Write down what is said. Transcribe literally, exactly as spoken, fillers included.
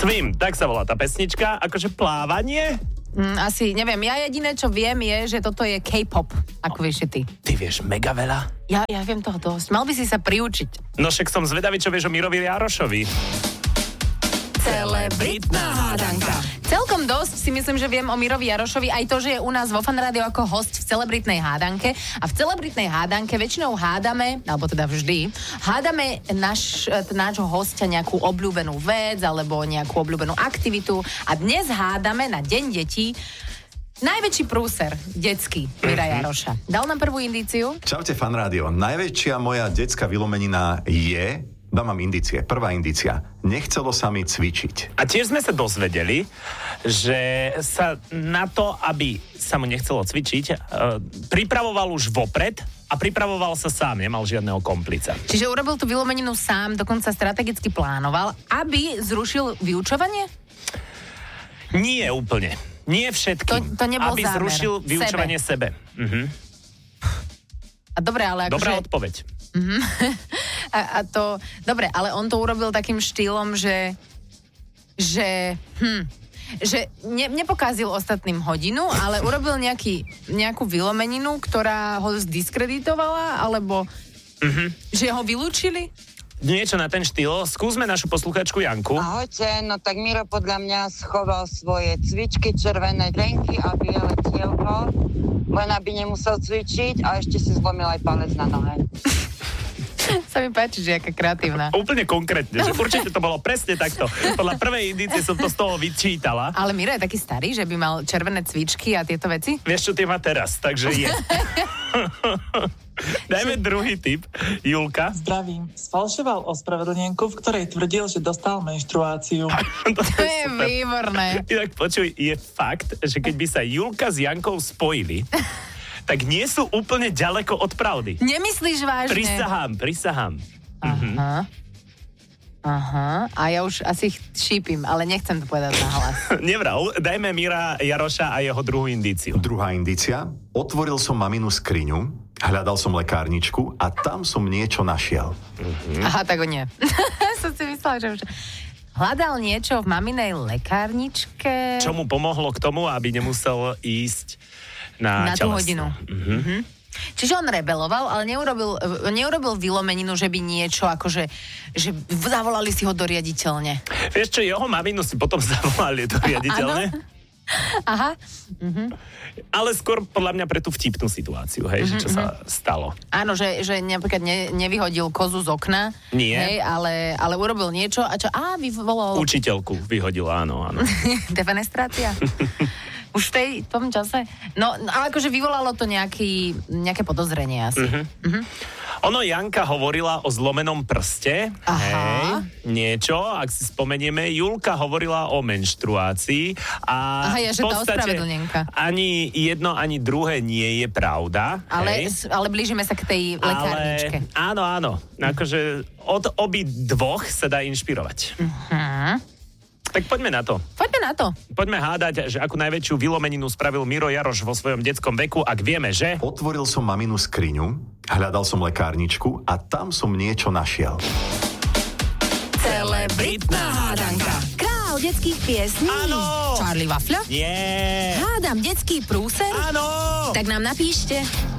Swim, tak sa volá tá pesnička, akože plávanie? Mm, asi, neviem, ja jediné, čo viem, je, že toto je K-pop, ako vieš ty. Ty vieš mega veľa. Ja, ja viem toho dosť. Mal by si sa priučiť. No však som zvedavý, čo vieš o Mirovi Jarošovi. Celebritná hádanka. Celkom dosť si myslím, že viem o Mirovi Jarošovi, aj to, že je u nás vo Fan Rádiu ako host v celebritnej hádanke. A v celebritnej hádanke väčšinou hádame, alebo teda vždy, hádame náš, nášho hostia nejakú obľúbenú vec alebo nejakú obľúbenú aktivitu. A dnes hádame na Deň detí najväčší prúser detský Mira Jaroša. Dal nám prvú indíciu? Čaute, Fan Rádio. Najväčšia moja detská vylomenina je... Dám vám indície. Prvá indícia. Nechcelo sa mi cvičiť. A tiež sme sa dozvedeli, že sa na to, aby sa mu nechcelo cvičiť, e, pripravoval už vopred a pripravoval sa sám, nemal žiadneho komplica. Čiže urobil tú vylomeninu sám, dokonca strategicky plánoval, aby zrušil vyučovanie? Nie úplne. Nie všetkým. To, to nebol aby zámer. zrušil vyučovanie sebe. sebe. Mhm. A dobre, ale akože... Dobrá odpoveď. Uh-huh. a, a to, dobre, ale on to urobil takým štýlom, že že, hm, že ne, nepokázil ostatným hodinu, ale urobil nejaký, nejakú vylomeninu, ktorá ho zdiskreditovala, alebo uh-huh. že ho vylúčili? Niečo na ten štýl. Skúsme našu posluchačku Janku. Ahojte, no tak Miro podľa mňa schoval svoje cvičky, červené drenky a biele tielko, len aby nemusel cvičiť a ešte si zlomil aj palec na nohe. Sa mi páči, že aká kreatívna. Úplne konkrétne, že určite to bolo presne takto. Podľa prvej indície som to z toho vyčítala. Ale Miro je taký starý, že by mal červené cvičky a tieto veci? Vieš, čo ty má teraz, takže je. Dajme druhý tip. Julka. Zdravím. Sfalšoval ospravedlnenku, v ktorej tvrdil, že dostal menštruáciu. to, to je výborné. Inak počuj, je fakt, že keď by sa Julka s Jankou spojili, tak nie sú úplne ďaleko od pravdy. Nemyslíš vážne? Prisahám, prisahám. Aha. Mhm. Aha. A ja už asi šípim, ale nechcem to povedať na hlas. Nevral, dajme Mira Jaroša a jeho druhú indíciu. Druhá indícia. Otvoril som maminu skriňu, hľadal som lekárničku a tam som niečo našiel. Mhm. Aha, tak o nie. Som si myslela, že už... Hľadal niečo v maminej lekárničke. Čo mu pomohlo k tomu, aby nemusel ísť na, na tú hodinu. Mhm. Mhm. Čiže on rebeloval, ale neurobil, neurobil vylomeninu, že by niečo akože, že zavolali si ho do riaditeľne. Vieš čo, jeho maminu si potom zavolali do riaditeľne. Aha. Mhm. Ale skôr podľa mňa pre tú vtipnú situáciu, hej, mm-hmm. že čo sa stalo. Áno, že, že napríklad ne, nevyhodil kozu z okna. Nie. Hej, ale, ale urobil niečo a čo? Á, vyvolal... Učiteľku vyhodila, áno, áno. Defenestrácia. Už v tej, tom čase? No, ale akože vyvolalo to nejaký, nejaké podozrenie asi. Mm-hmm. Mm-hmm. Ono, Janka hovorila o zlomenom prste. Aha. Hej, niečo, ak si spomenieme. Julka hovorila o menštruácii. A Aha, ja, že tá ospravedlnenka. Ani jedno, ani druhé nie je pravda. Ale, ale blížime sa k tej lekárničke. Ale, áno, áno. Akože od obi dvoch sa dá inšpirovať. Uh-huh. Tak poďme na to. Poďme na to. Poďme hádať, že akú najväčšiu vylomeninu spravil Miro Jaroš vo svojom detskom veku, ak vieme, že... Otvoril som maminu skriňu, hľadal som lekárničku a tam som niečo našiel. Celebritná hádanka. Král detských piesní. Áno. Charlie Wafľa. Nie. Hádam detský prúser. Áno. Tak nám napíšte.